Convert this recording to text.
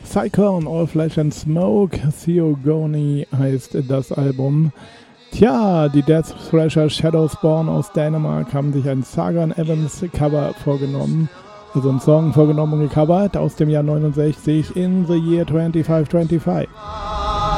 Cyclone, All Flesh and Smoke, Theogony heißt das Album. Tja, die Death Thrasher Shadowspawn aus Dänemark haben sich ein Sargon Evans Cover vorgenommen, also einen Song vorgenommen und gecovert aus dem Jahr 69 In the Year 2525.